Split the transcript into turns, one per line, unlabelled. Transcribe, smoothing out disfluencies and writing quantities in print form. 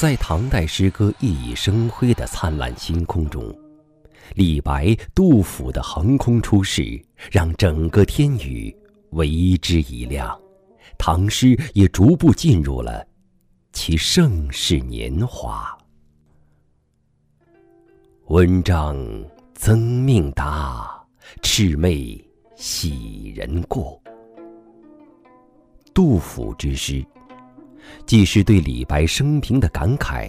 在唐代诗歌熠熠生辉的灿烂星空中，李白、杜甫的横空出世，让整个天宇为之一亮，唐诗也逐步进入了其盛世年华。文章增命达，魑魅喜人过。杜甫之诗，既是对李白生平的感慨，